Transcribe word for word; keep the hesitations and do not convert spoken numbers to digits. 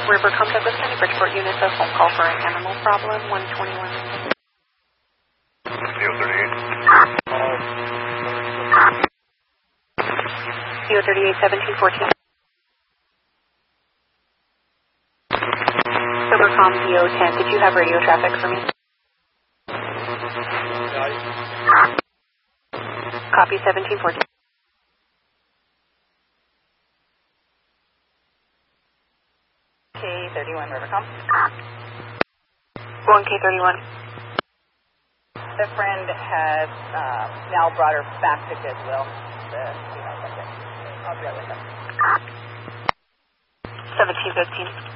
River Compass, this is Bridgeport unit, a phone call for an animal problem, one twenty-one. C O thirty-eight. C O thirty-eight, seventeen fourteen. Silvercom D O ten, did you have radio traffic for me? Copy seventeen fourteen. K thirty-one, Rivercom. one K thirty-one. The friend has uh, now brought her back to Goodwill. The, you know, I'll be right with them. seventeen fifteen.